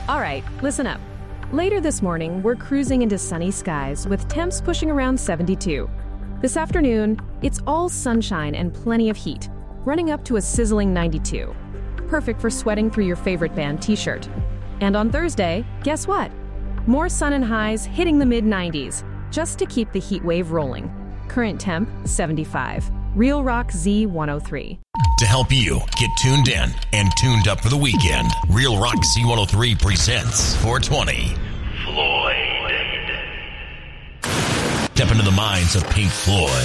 All right, listen up. Later this morning, we're cruising into sunny skies with temps pushing around 72. This afternoon, it's all sunshine and plenty of heat, running up to a sizzling 92. Perfect for sweating through your favorite band t-shirt. And on Thursday, guess what? More sun and highs hitting the mid-90s, just to keep the heat wave rolling. Current temp, 75. Real Rock Z103. To help you get tuned in and tuned up for the weekend, Real Rock Z103 presents 420 Floyd. Step into the minds of Pink Floyd,